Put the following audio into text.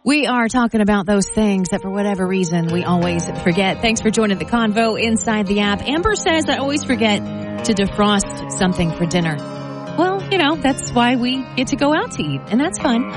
We are talking about those things that for whatever reason we always forget. Thanks for joining the convo inside the app. Amber says, I always forget to defrost something for dinner. Well, that's why we get to go out to eat, and that's fun.